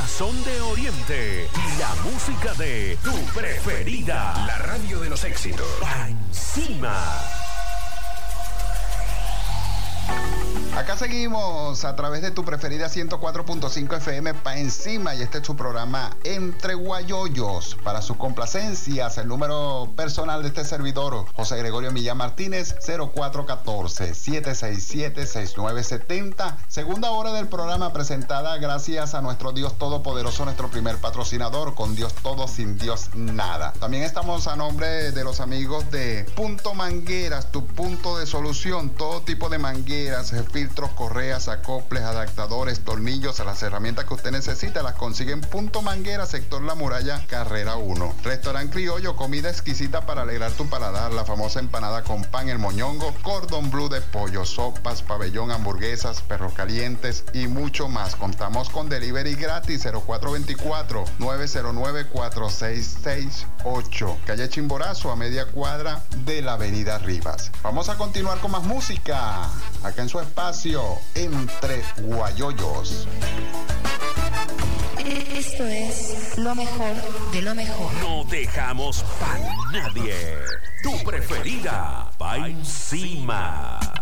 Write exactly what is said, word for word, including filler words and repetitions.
Sazón de Oriente y la música de tu preferida. La radio de los éxitos. Pa' encima. Acá seguimos a través de tu preferida ciento cuatro punto cinco F M pa' encima, y este es su programa Entre Guayoyos. Para sus complacencias, el número personal de este servidor, José Gregorio Millán Martínez, cero cuatro uno cuatro, siete seis siete, seis nueve siete cero. Segunda hora del programa presentada gracias a nuestro Dios Todopoderoso, nuestro primer patrocinador. Con Dios todo, sin Dios nada. También estamos a nombre de los amigos de Punto Mangueras, tu punto de solución. Todo tipo de mangueras, filtros, correas, acoples, adaptadores, tornillos, las herramientas que usted necesita las consigue en Punto Manguera, sector La Muralla, carrera uno. Restaurant Criollo, comida exquisita para alegrar tu paladar, la famosa empanada con pan, el moñongo, cordon bleu de pollo, sopas, pabellón, hamburguesas, perros calientes y mucho más. Contamos con delivery gratis. Cero cuatro dos cuatro, nueve cero nueve, cuatro seis seis ocho, calle Chimborazo, a media cuadra de la avenida Rivas. Vamos a continuar con más música acá en su espacio Entre Guayoyos. Esto es lo mejor de lo mejor. No dejamos pa' nadie. Tu preferida, pa' encima.